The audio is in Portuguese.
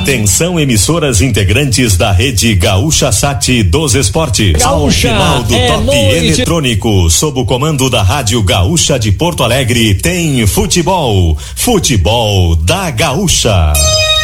Atenção, emissoras integrantes da rede Gaúcha Sat dos Esportes. Gaúcha, ao final do top eletrônico, sob o comando da Rádio Gaúcha de Porto Alegre, tem futebol. Futebol da Gaúcha.